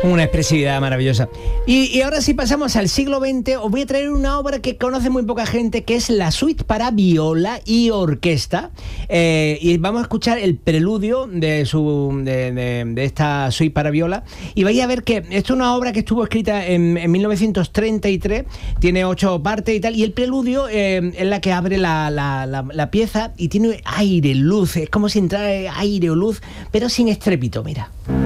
Una expresividad maravillosa. Y ahora sí pasamos al siglo XX. Os voy a traer una obra que conoce muy poca gente, que es la suite para viola y orquesta. Y vamos a escuchar el preludio de esta suite para viola. Y vais a ver que esto es una obra que estuvo escrita en 1933. Tiene 8 partes y tal. Y el preludio es la que abre la pieza y tiene aire, luz. Es como si entrara aire o luz, pero sin estrépito, mira.